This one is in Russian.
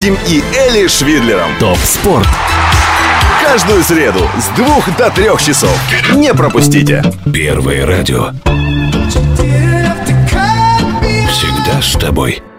Ковалевским и Элли Швидлером. ТОП СПОРТ. Каждую среду с 2 до 3 часов. Не пропустите. Первое радио. Всегда с тобой.